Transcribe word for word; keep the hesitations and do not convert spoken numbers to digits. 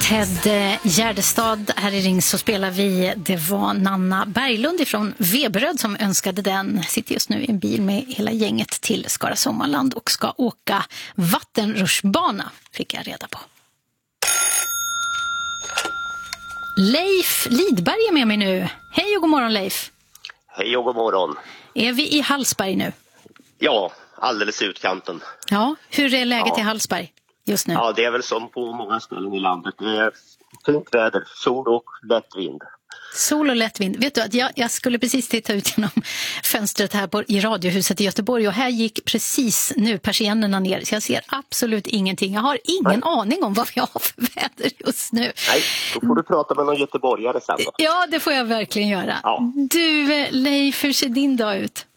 Ted Gärdestad här i Ring så spelar vi. Det var Nanna Berglund ifrån Veberöd som önskade den. Sitter just nu i en bil med hela gänget till Skara Sommarland och ska åka vattenrutschbana, fick jag reda på. Leif Lidberg är med mig nu. Hej och god morgon, Leif. Hej och god morgon. Är vi i Hallsberg nu? Ja, alldeles utkanten. Ja, hur är läget ja. i Hallsberg just nu? Ja, det är väl som på många ställen i landet. Det är fint väder, sol och lätt vind. Sol och lätt vind. Vet du att jag, jag skulle precis titta ut genom fönstret här på, i Radiohuset i Göteborg och här gick precis nu persiennerna ner. Så jag ser absolut ingenting. Jag har ingen Nej. aning om vad vi har för väder just nu. Nej, då får du prata med någon göteborgare sen då. Ja, det får jag verkligen göra. Ja. Du, Leif, hur ser din dag ut?